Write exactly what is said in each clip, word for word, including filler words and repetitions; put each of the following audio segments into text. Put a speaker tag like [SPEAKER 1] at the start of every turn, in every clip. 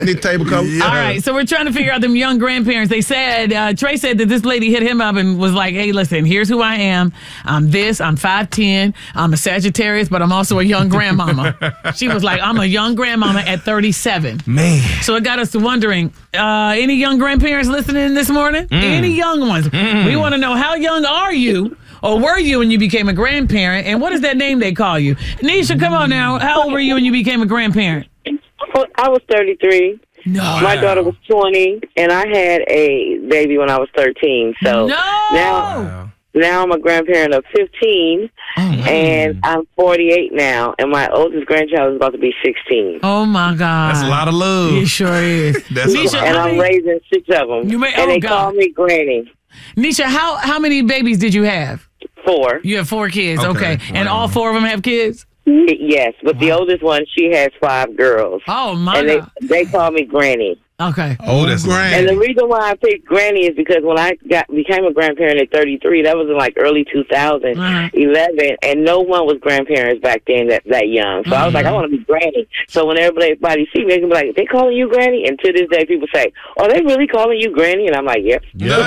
[SPEAKER 1] Need table cover.
[SPEAKER 2] Yeah. All right, so we're trying to figure out them young grandparents. They said, uh, Trey said that this lady hit him up and was like, hey, listen, here's who I am. I'm this, I'm five ten, I'm a Sagittarius, but I'm also a young grandmama. She was like, I'm a young grandmama at thirty-seven.
[SPEAKER 3] Man.
[SPEAKER 2] So it got us to wondering, uh, any young grandparents listening this morning? Mm. Any young ones? Mm. We want to know, how young are you? Or were you when you became a grandparent? And what is that name they call you? Nisha, come on now. How old were you when you became a grandparent?
[SPEAKER 4] I was thirty-three.
[SPEAKER 2] No.
[SPEAKER 4] My daughter was twenty, and I had a baby when I was thirteen. So
[SPEAKER 2] no.
[SPEAKER 4] now, now I'm a grandparent of fifteen, oh, and I'm forty-eight now, and my oldest grandchild is about to be sixteen.
[SPEAKER 2] Oh, my God.
[SPEAKER 3] That's a lot of love.
[SPEAKER 2] It sure is.
[SPEAKER 3] That's
[SPEAKER 2] Nisha,
[SPEAKER 4] and I'm raising six of them,
[SPEAKER 2] you may,
[SPEAKER 4] and
[SPEAKER 2] oh,
[SPEAKER 4] they
[SPEAKER 2] God.
[SPEAKER 4] call me Granny.
[SPEAKER 2] Nisha, how, how many babies did you have?
[SPEAKER 4] Four.
[SPEAKER 2] You have four kids, okay. okay. And
[SPEAKER 3] wow.
[SPEAKER 2] all four of them have kids?
[SPEAKER 4] Yes, but wow. the oldest one, she has five girls.
[SPEAKER 2] Oh, my
[SPEAKER 4] and
[SPEAKER 2] God.
[SPEAKER 4] And they, they call me Granny.
[SPEAKER 2] Okay.
[SPEAKER 3] Oh, that's Granny.
[SPEAKER 4] And the reason why I picked Granny is because when I got became a grandparent at thirty-three, that was in like early two thousand eleven, uh-huh. and no one was grandparents back then that, that young. So mm-hmm. I was like, I want to be Granny. So when everybody see me, they can be like, they calling you Granny? And to this day, people say, oh, they really calling you Granny? And I'm like, yep.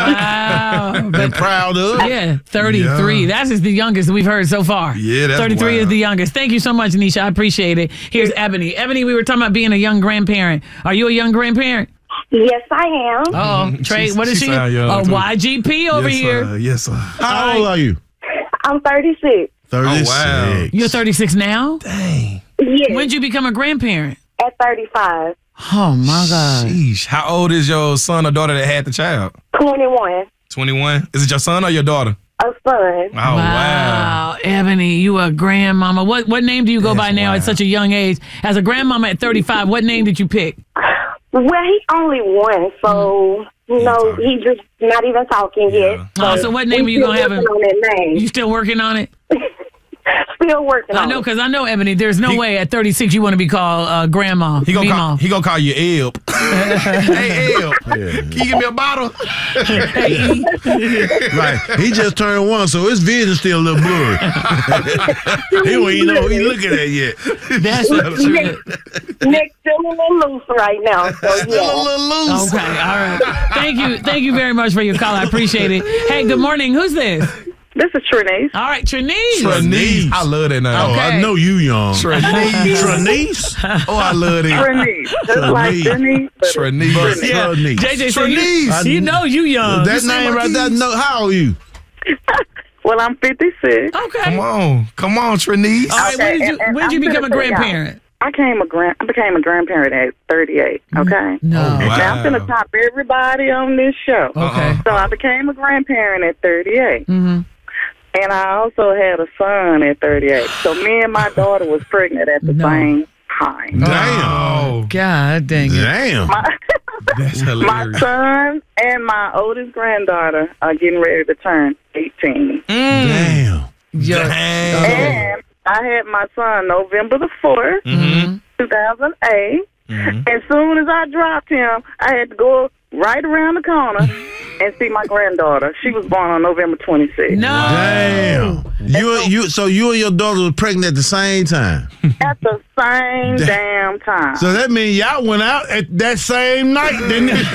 [SPEAKER 2] Wow.
[SPEAKER 1] Been proud of.
[SPEAKER 2] Yeah, thirty-three. Yeah. That is the youngest we've heard so far.
[SPEAKER 3] Yeah, that's
[SPEAKER 2] thirty-three
[SPEAKER 3] wild.
[SPEAKER 2] Is the youngest. Thank you so much, Nisha. I appreciate it. Here's Ebony. Ebony, we were talking about being a young grandparent. Are you a young grandparent?
[SPEAKER 5] Yes, I am.
[SPEAKER 2] Oh, Trey, what is she? A Y G P over
[SPEAKER 3] yes,
[SPEAKER 2] here.
[SPEAKER 3] Uh, yes, sir.
[SPEAKER 1] How right. old are you?
[SPEAKER 5] I'm thirty-six.
[SPEAKER 1] thirty-six.
[SPEAKER 3] Oh, wow.
[SPEAKER 2] You're thirty-six now?
[SPEAKER 3] Dang.
[SPEAKER 5] Yes.
[SPEAKER 2] When did you become a grandparent?
[SPEAKER 5] At thirty-five.
[SPEAKER 2] Oh, my God.
[SPEAKER 3] Sheesh. How old is your son or daughter that had the child?
[SPEAKER 5] twenty-one.
[SPEAKER 3] twenty-one? Is it your son or your daughter?
[SPEAKER 5] A son.
[SPEAKER 3] Oh, wow.
[SPEAKER 2] Wow. Ebony, you a grandmama. What what name do you go
[SPEAKER 3] That's
[SPEAKER 2] by now
[SPEAKER 3] wild.
[SPEAKER 2] at such a young age? As a grandmama at thirty-five, what name did you pick?
[SPEAKER 5] Well, he only one, so, you know, he just not even talking
[SPEAKER 3] yeah.
[SPEAKER 5] yet. So
[SPEAKER 2] oh, so what name are you going to have him?
[SPEAKER 5] On that name.
[SPEAKER 2] You still working on it?
[SPEAKER 5] Still working
[SPEAKER 2] I
[SPEAKER 5] on
[SPEAKER 2] know,
[SPEAKER 5] it.
[SPEAKER 2] because I know, Ebony, there's no
[SPEAKER 3] he,
[SPEAKER 2] way at thirty-six you want to be called uh, grandma.
[SPEAKER 3] He gonna, call, he gonna call you Eb. Hey, Eb,
[SPEAKER 1] yeah.
[SPEAKER 3] can you give me a bottle?
[SPEAKER 1] Right. He just turned one, so his vision's still a little blurry. He don't even know who he's looking at yet.
[SPEAKER 2] That's so true.
[SPEAKER 5] Nick's still a little loose right now. So
[SPEAKER 3] Still
[SPEAKER 5] yeah.
[SPEAKER 3] a little loose.
[SPEAKER 2] Okay, all right. Thank you. Thank you very much for your call. I appreciate it. Hey, good morning. Who's this?
[SPEAKER 6] This is Trinice.
[SPEAKER 2] All right, Trinice.
[SPEAKER 3] Trinice. I love that name.
[SPEAKER 1] Oh,
[SPEAKER 2] Okay.
[SPEAKER 1] I know you young.
[SPEAKER 3] Trinice.
[SPEAKER 1] Trinice?
[SPEAKER 3] Oh, I love that.
[SPEAKER 6] Trinice. Just like Trinice. but it's
[SPEAKER 3] Trinice.
[SPEAKER 6] Trinice.
[SPEAKER 2] Yeah.
[SPEAKER 1] Trinice.
[SPEAKER 2] J J, so you,
[SPEAKER 3] Trinice.
[SPEAKER 2] you know you young.
[SPEAKER 1] That
[SPEAKER 3] You
[SPEAKER 1] name
[SPEAKER 3] see my
[SPEAKER 1] right there,
[SPEAKER 3] keys?
[SPEAKER 1] no, how old are you?
[SPEAKER 6] Well, I'm fifty-six.
[SPEAKER 2] Okay.
[SPEAKER 3] Come on. Come on, Trinice.
[SPEAKER 2] All right, when
[SPEAKER 6] Okay,
[SPEAKER 2] did you,
[SPEAKER 6] and- and
[SPEAKER 2] when did you
[SPEAKER 6] I'm
[SPEAKER 2] become a
[SPEAKER 6] gonna tell y'all.
[SPEAKER 2] grandparent?
[SPEAKER 6] I came a grand. I became a grandparent at thirty-eight. Okay.
[SPEAKER 2] No.
[SPEAKER 3] Oh, wow.
[SPEAKER 6] Now I'm gonna top everybody on this show.
[SPEAKER 2] Okay.
[SPEAKER 6] So I became a grandparent at thirty-eight.
[SPEAKER 2] Mm-hmm.
[SPEAKER 6] And I also had a son at thirty-eight. So me and my daughter was pregnant at the
[SPEAKER 2] No.
[SPEAKER 6] same time.
[SPEAKER 1] Damn.
[SPEAKER 3] Oh,
[SPEAKER 2] God dang it.
[SPEAKER 1] Damn.
[SPEAKER 6] My,
[SPEAKER 3] that's
[SPEAKER 6] my
[SPEAKER 3] hilarious.
[SPEAKER 6] son and my oldest granddaughter are getting ready to turn eighteen.
[SPEAKER 1] Damn.
[SPEAKER 2] Yo-
[SPEAKER 3] Dang.
[SPEAKER 6] And I had my son November the fourth,
[SPEAKER 3] Mm-hmm.
[SPEAKER 6] two thousand eight.
[SPEAKER 3] Mm-hmm.
[SPEAKER 6] As soon as I dropped him, I had to go right around the corner and see my granddaughter. She was born on November twenty-sixth.
[SPEAKER 2] No.
[SPEAKER 1] Damn. You you so you and your daughter was pregnant at the same time.
[SPEAKER 6] At the same damn time.
[SPEAKER 1] So that means y'all went out at that same night, didn't it?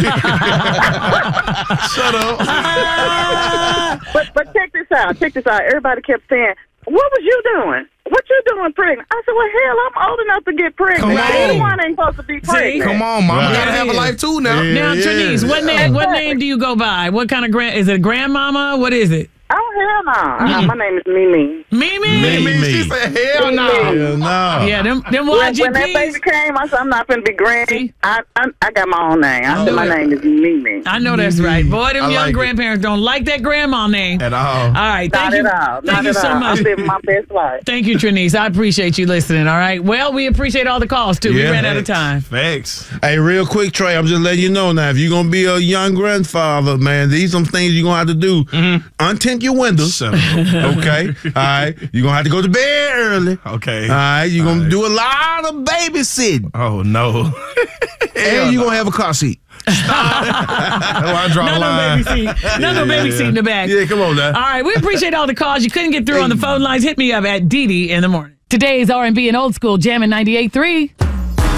[SPEAKER 1] Shut up.
[SPEAKER 6] But but check this out. Check this out. Everybody kept saying, "What was you doing? What you doing pregnant?" I said, "Well, hell, I'm old enough to get pregnant.
[SPEAKER 3] Come on.
[SPEAKER 6] Anyone ain't supposed to be pregnant."
[SPEAKER 3] Come on, mama.
[SPEAKER 1] Right.
[SPEAKER 3] Gotta have a life too now.
[SPEAKER 1] Yeah.
[SPEAKER 2] Now, Trinice, what name? What name do you go by? What kind of grand? Is it grandmama? What is it?
[SPEAKER 6] Oh, hell no. Uh, my name is Mimi.
[SPEAKER 2] Mimi.
[SPEAKER 1] Mimi.
[SPEAKER 3] She said, hell no.
[SPEAKER 1] Hell no.
[SPEAKER 2] Yeah, them them
[SPEAKER 6] When,
[SPEAKER 2] Y G
[SPEAKER 6] when that baby
[SPEAKER 2] Ps.
[SPEAKER 6] came, I said, I'm not going to be granny. I, I I got my own name. I
[SPEAKER 2] Oh,
[SPEAKER 6] said, my
[SPEAKER 2] yeah.
[SPEAKER 6] name is Mimi.
[SPEAKER 2] I know that's right. Boy, them
[SPEAKER 3] I
[SPEAKER 2] young
[SPEAKER 3] like it.
[SPEAKER 2] grandparents don't like that grandma name.
[SPEAKER 3] At all.
[SPEAKER 2] All right, thank
[SPEAKER 6] Not
[SPEAKER 2] you.
[SPEAKER 6] at all.
[SPEAKER 2] Thank
[SPEAKER 6] Not
[SPEAKER 2] you
[SPEAKER 6] at
[SPEAKER 2] so
[SPEAKER 6] all.
[SPEAKER 2] much.
[SPEAKER 6] I'm living my best life.
[SPEAKER 2] Thank you, Trinice. I appreciate you listening. All right. Well, we appreciate all the calls too. We
[SPEAKER 1] Yeah.
[SPEAKER 2] ran out of time.
[SPEAKER 3] Facts.
[SPEAKER 1] Hey, real quick, Trey, I'm just letting you know now, if you're going to be a young grandfather, man, these some things you're going to have to do. Mm-hmm. Untint your windows.
[SPEAKER 3] Shut up.
[SPEAKER 1] Okay? All right? You're going to have to go to bed early.
[SPEAKER 3] Okay.
[SPEAKER 1] All right? You're going
[SPEAKER 3] All
[SPEAKER 1] to
[SPEAKER 3] right.
[SPEAKER 1] do a lot of babysitting.
[SPEAKER 3] Oh, no.
[SPEAKER 1] And you're going to have a car seat.
[SPEAKER 3] That's why I draw
[SPEAKER 2] Not
[SPEAKER 3] the
[SPEAKER 2] no
[SPEAKER 3] line.
[SPEAKER 2] baby seat. Not no baby
[SPEAKER 3] yeah.
[SPEAKER 2] seat in the back.
[SPEAKER 1] Yeah, come on now.
[SPEAKER 2] All right, we appreciate all the calls. You couldn't get through on the phone lines. Hit me up at Dee Dee in the morning. Today's R and B and old school jamming ninety-eight point three.